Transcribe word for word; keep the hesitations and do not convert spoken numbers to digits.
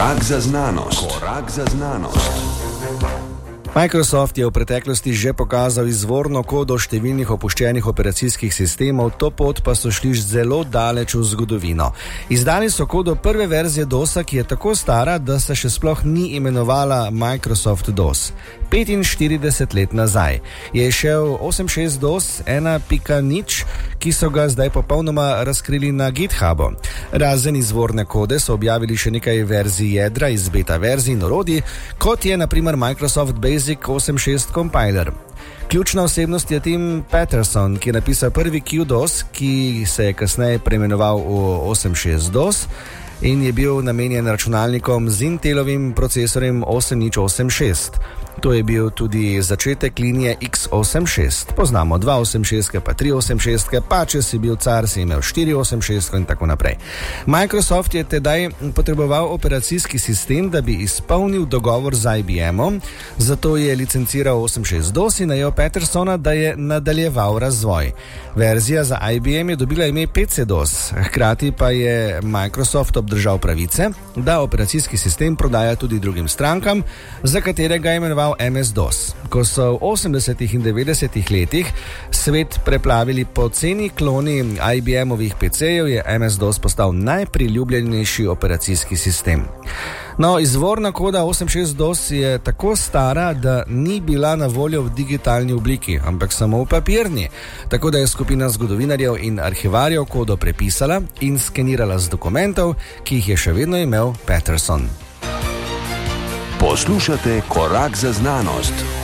Korak za znanost. Korak za znanost. Microsoft je v preteklosti že pokazal izvorno kodo številnih opuščenih operacijskih sistemov, to pot pa so šli zelo daleč v zgodovino. Izdali so kodo prve verzije DOS-a, ki je tako stara, da se še sploh ni imenovala Microsoft DOS. petinštirideset let nazaj je šel osem šest DOS ena pika nič, ki so ga zdaj popolnoma razkrili na GitHubu. Razen izvorne kode so objavili še nekaj verzij jedra iz beta verzij in orodij, kot je na primer Microsoft Basic osem šest Compiler. Ključna osebnost je Tim Patterson, ki je napisal prvi Q DOS, ki se je kasneje preimenoval v osem šest DOS in je bil namenjen računalnikom z Intelovim procesorjem osem nič osem šest. To je bil tudi začetek linije X osem šest. Poznamo dva osem šest, pa tri osem šest, pa če si bil car, si imel štiri osem šest in tako naprej. Microsoft je tedaj potreboval operacijski sistem, da bi izpolnil dogovor z I B M-om, zato je licenciral osem šest DOS in najel Pattersona, da je nadaljeval razvoj. Verzija za I B M je dobila ime P C DOS, hkrati pa je Microsoft obdržal pravice, da operacijski sistem prodaja tudi drugim strankam, za katerega je imenoval M S DOS. Ko so v osemdesetih in devetdesetih letih svet preplavili poceni kloni I B M-ovih P C-jev, je M S DOS postal najpriljubljenejši operacijski sistem. No, izvorna koda osem šest DOS je tako stara, da ni bila na voljo v digitalni obliki, ampak samo v papirni. Tako da je skupina zgodovinarjev in arhivarjev kodo prepisala in skenirala z dokumentov, ki jih je še vedno imel Patterson. Poslušate Korak za znanost.